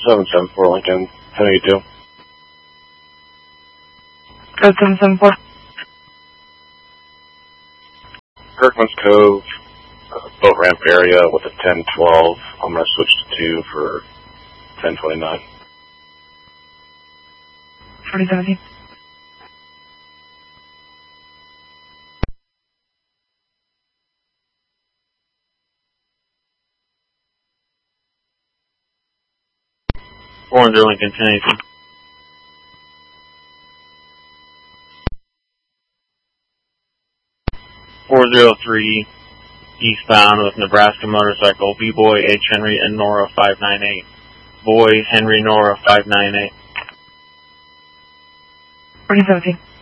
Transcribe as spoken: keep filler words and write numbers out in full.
seven seven four Lincoln, ten eighty-two. Code seven seven four. Kirkman's Cove, uh, boat ramp area with a ten twelve. I'm going to switch to two for ten twenty-nine. forty seventeen. four hundred Lincoln, ten eighty-two. four oh three, eastbound with Nebraska Motorcycle, B-Boy, H. Henry, and Nora five nine eight. Boy, Henry, Nora five nine eight. forty seventeen.